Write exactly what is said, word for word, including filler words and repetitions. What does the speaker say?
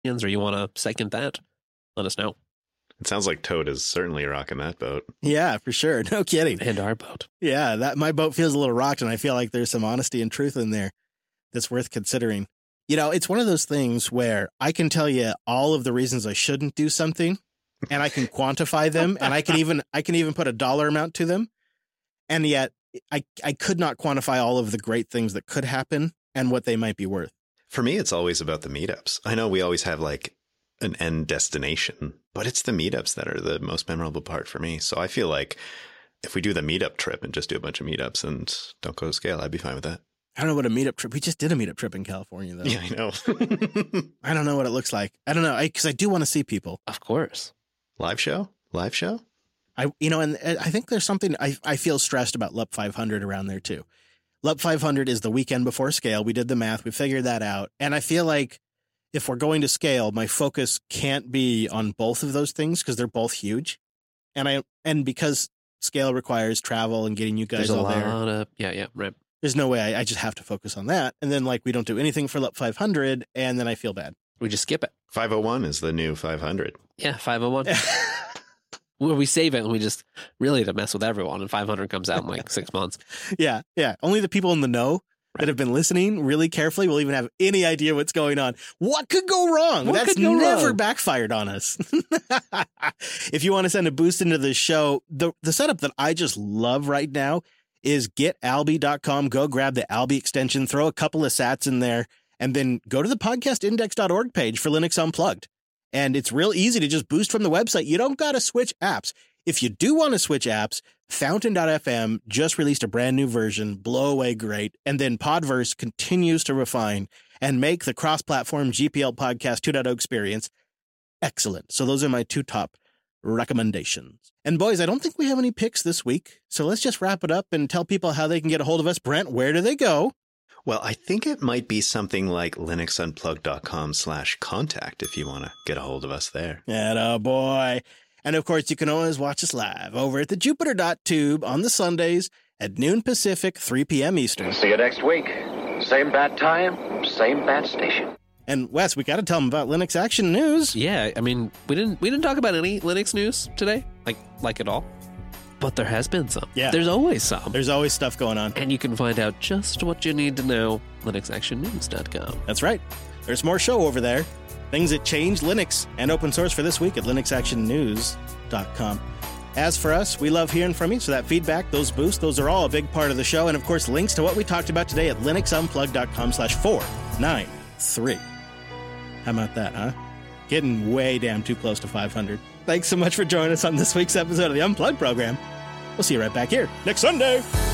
or you want to second that, let us know. It sounds like Toad is certainly rocking that boat. Yeah, for sure. No kidding. And our boat. Yeah, that my boat feels a little rocked, and I feel like there's some honesty and truth in there that's worth considering. You know, it's one of those things where I can tell you all of the reasons I shouldn't do something, and I can quantify them, and I can even I can even put a dollar amount to them, and yet I I could not quantify all of the great things that could happen and what they might be worth. For me, it's always about the meetups. I know we always have like an end destination, but it's the meetups that are the most memorable part for me. So I feel like if we do the meetup trip and just do a bunch of meetups and don't go to scale, I'd be fine with that. I don't know what a meetup trip. We just did a meetup trip in California, though. Yeah, I know. I don't know what it looks like. I don't know, because I, I do want to see people. Of course. Live show? Live show? I, you know, and I think there's something I, I feel stressed about L U P five hundred around there, too. L U P five hundred is the weekend before scale. We did the math. We figured that out. And I feel like if we're going to scale, my focus can't be on both of those things because they're both huge. And I and because scale requires travel and getting you guys There's a all lot there. Of, yeah, yeah, right. There's no way I, I just have to focus on that. And then like we don't do anything for L U P five hundred and then I feel bad. We just skip it. five oh one is the new five hundred. Yeah, five oh one. Where we save it and we just really to mess with everyone, and five hundred comes out in like six months. Yeah, yeah. Only the people in the know that have been listening really carefully will even have any idea what's going on. What could go wrong? What That's could go never wrong? backfired on us. If you want to send a boost into the show, the, the setup that I just love right now is get alby dot com. Go grab the Alby extension, throw a couple of sats in there, and then go to the podcast index dot org page for Linux Unplugged. And it's real easy to just boost from the website. You don't got to switch apps. If you do want to switch apps, Fountain dot f m just released a brand new version, blow away great. And then Podverse continues to refine and make the cross-platform G P L Podcast two point oh experience excellent. So those are my two top recommendations. And boys, I don't think we have any picks this week. So let's just wrap it up and tell people how they can get a hold of us. Brent, where do they go? Well, I think it might be something like linux unplugged dot com slash contact if you want to get a hold of us there. Atta boy. And of course, you can always watch us live over at the Jupiter dot tube on the Sundays at noon Pacific, three p.m. Eastern. See you next week. Same bad time, same bad station. And Wes, we got to tell them about Linux Action News. Yeah, I mean, we didn't we didn't talk about any Linux news today, like like at all. But there has been some. Yeah. There's always some. There's always stuff going on. And you can find out just what you need to know, linux action news dot com. That's right. There's more show over there. Things that change Linux and open source for this week at linux action news dot com. As for us, we love hearing from you, so that feedback, those boosts, those are all a big part of the show. And of course, links to what we talked about today at linux unplugged dot com slash four nine three. How about that, huh? Getting way damn too close to five hundred. Thanks so much for joining us on this week's episode of the Unplugged program. We'll see you right back here next Sunday.